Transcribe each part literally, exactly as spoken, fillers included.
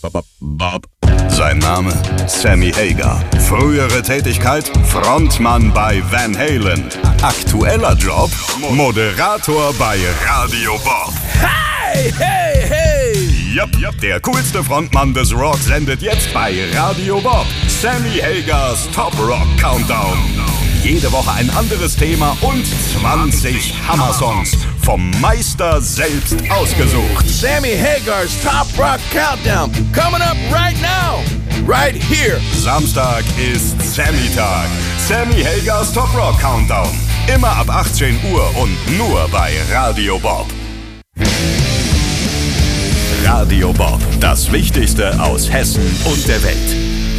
Bob, Bob. Sein Name Sammy Hagar. Frühere Tätigkeit Frontmann bei Van Halen. Aktueller Job Moderator bei Radio Bob. Hey, hey, hey! Yep, yep. Der coolste Frontmann des Rock sendet jetzt bei Radio Bob. Sammy Hagars Top Rock Countdown. Jede Woche ein anderes Thema und zwanzig Hammer-Songs vom Meister selbst ausgesucht. Sammy Hagars Top Rock Countdown. Coming up right now. Right here. Samstag ist Sammy-Tag. Sammy Hagars Top Rock Countdown. Immer ab achtzehn Uhr und nur bei Radio Bob. Radio Bob. Das Wichtigste aus Hessen und der Welt.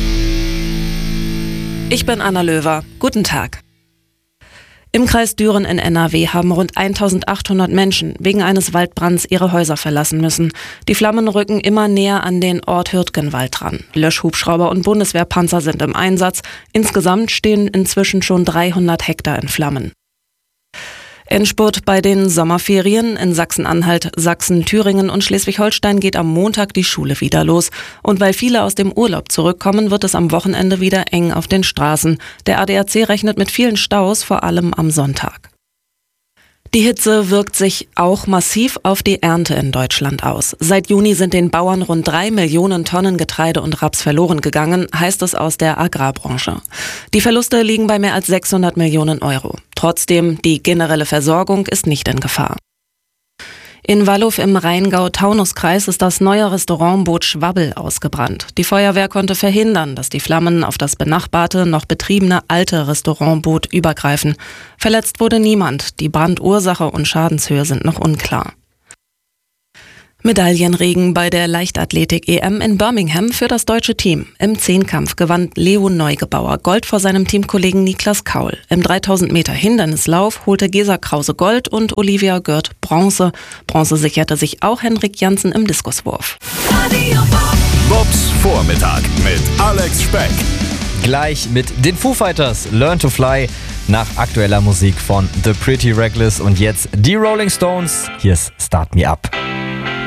Ich bin Anna Löwer. Guten Tag. Im Kreis Düren in N R W haben rund eintausendachthundert Menschen wegen eines Waldbrands ihre Häuser verlassen müssen. Die Flammen rücken immer näher an den Ort Hürtgenwald ran. Löschhubschrauber und Bundeswehrpanzer sind im Einsatz. Insgesamt stehen inzwischen schon dreihundert Hektar in Flammen. Endspurt bei den Sommerferien. In Sachsen-Anhalt, Sachsen, Thüringen und Schleswig-Holstein geht am Montag die Schule wieder los. Und weil viele aus dem Urlaub zurückkommen, wird es am Wochenende wieder eng auf den Straßen. Der A D A C rechnet mit vielen Staus, vor allem am Sonntag. Die Hitze wirkt sich auch massiv auf die Ernte in Deutschland aus. Seit Juni sind den Bauern rund drei Millionen Tonnen Getreide und Raps verloren gegangen, heißt es aus der Agrarbranche. Die Verluste liegen bei mehr als sechshundert Millionen Euro. Trotzdem, die generelle Versorgung ist nicht in Gefahr. In Walluff im Rheingau-Taunus-Kreis ist das neue Restaurantboot Schwabbel ausgebrannt. Die Feuerwehr konnte verhindern, dass die Flammen auf das benachbarte, noch betriebene alte Restaurantboot übergreifen. Verletzt wurde niemand. Die Brandursache und Schadenshöhe sind noch unklar. Medaillenregen bei der Leichtathletik-E M in Birmingham für das deutsche Team. Im Zehnkampf gewann Leo Neugebauer Gold vor seinem Teamkollegen Niklas Kaul. Im dreitausend Meter Hindernislauf holte Gesa Krause Gold und Olivia Gürt Bronze. Bronze sicherte sich auch Henrik Janssen im Diskuswurf. Bobs Vormittag mit Alex Speck. Gleich mit den Foo Fighters, Learn to Fly, nach aktueller Musik von The Pretty Reckless und jetzt die Rolling Stones. Hier ist Start Me Up.